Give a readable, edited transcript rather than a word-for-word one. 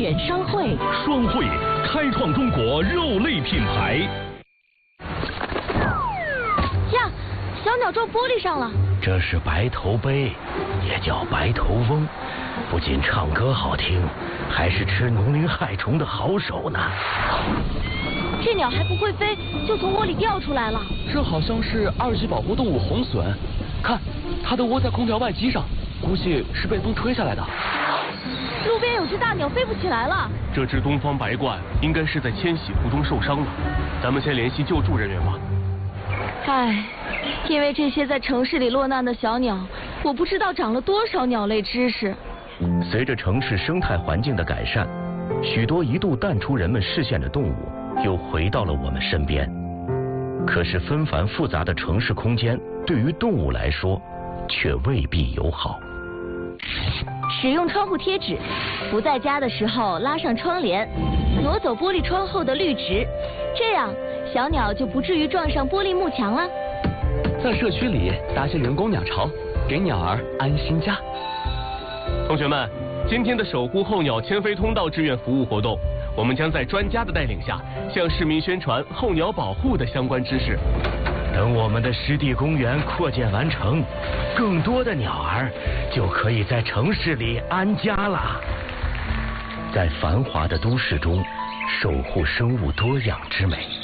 犬商会。 双汇开创中国肉类品牌。 呀，小鸟撞玻璃上了。 这是白头鹎，也叫白头翁，不仅唱歌好听，还是吃农林害虫的好手呢。 这鸟还不会飞，就从窝里掉出来了。 这好像是2级保护动物红隼，看，它的窝在空调外机上，估计是被风吹下来的。 路边有只大鸟飞不起来了。 这只东方白鹳应该是在迁徙途中受伤了，咱们先联系救助人员吧。 唉，因为这些在城市里落难的小鸟，我不知道长了多少鸟类知识。 随着城市生态环境的改善，许多一度淡出人们视线的动物又回到了我们身边。可是纷繁复杂的城市空间对于动物来说却未必友好。 使用窗户贴纸，不在家的时候拉上窗帘，挪走玻璃窗后的绿植，这样小鸟就不至于撞上玻璃幕墙了。 在社区里搭些人工鸟巢，给鸟儿安心家。 同学们，今天的守护候鸟迁飞通道志愿服务活动，我们将在专家的带领下，向市民宣传候鸟保护的相关知识。 等我们的湿地公园扩建完成，更多的鸟儿就可以在城市里安家了。在繁华的都市中，守护生物多样之美。